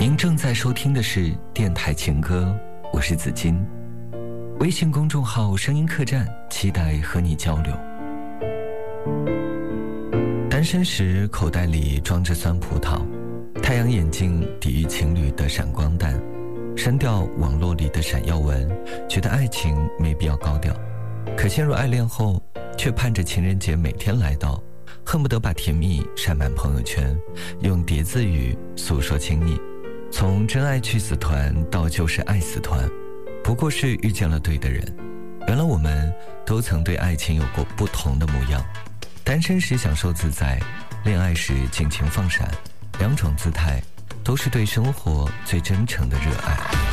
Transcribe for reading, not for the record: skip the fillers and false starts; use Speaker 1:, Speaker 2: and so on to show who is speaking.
Speaker 1: 您正在收听的是电台情歌，我是子金。微信公众号声音客栈，期待和你交流。单身时口袋里装着酸葡萄，太阳眼镜抵御情侣的闪光弹，删掉网络里的闪耀文，觉得爱情没必要高调。可陷入爱恋后，却盼着情人节每天来到，恨不得把甜蜜晒满朋友圈，用叠字语诉说亲昵。从真爱去死团到就是爱死团，不过是遇见了对的人。原来我们都曾对爱情有过不同的模样，单身时享受自在，恋爱时尽情放闪，两种姿态都是对生活最真诚的热爱。